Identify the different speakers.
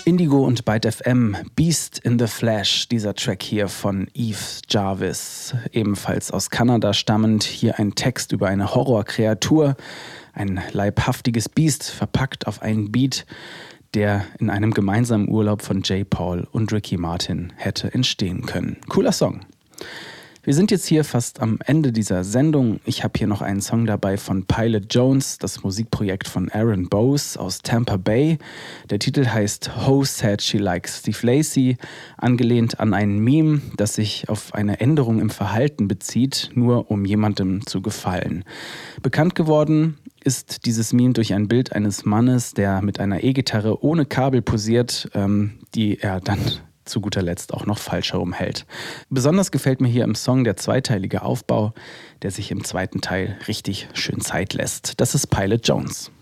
Speaker 1: Indigo und Byte FM, Beast in the Flesh, dieser Track hier von Eve Jarvis, ebenfalls aus Kanada stammend. Hier ein Text über eine Horrorkreatur, ein leibhaftiges Biest, verpackt auf einen Beat, der in einem gemeinsamen Urlaub von J. Paul und Ricky Martin hätte entstehen können. Cooler Song. Wir sind jetzt hier fast am Ende dieser Sendung. Ich habe hier noch einen Song dabei von Pilot Jones, das Musikprojekt von Aaron Bose aus Tampa Bay. Der Titel heißt Ho Said She Likes Steve Lacy, angelehnt an ein Meme, das sich auf eine Änderung im Verhalten bezieht, nur um jemandem zu gefallen. Bekannt geworden ist dieses Meme durch ein Bild eines Mannes, der mit einer E-Gitarre ohne Kabel posiert, die er dann zu guter Letzt auch noch falsch herumhält. Besonders gefällt mir hier im Song der zweiteilige Aufbau, der sich im zweiten Teil richtig schön Zeit lässt. Das ist Pilot Jones.